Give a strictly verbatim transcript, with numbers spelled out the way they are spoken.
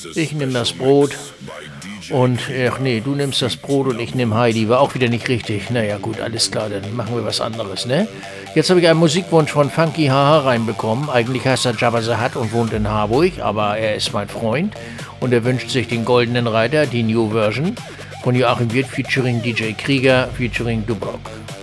Ich nehme das Brot. Und, ach nee, du nimmst das Brot und ich nehme Heidi. War auch wieder nicht richtig. Naja, gut, alles klar, dann machen wir was anderes, ne? Jetzt habe ich einen Musikwunsch von Funky Haha reinbekommen. Eigentlich heißt er Jabba the Hutt und wohnt in Harburg, aber er ist mein Freund. Und er wünscht sich den Goldenen Reiter, die New Version, von Joachim Wirt featuring D J Krieger featuring Dubrok.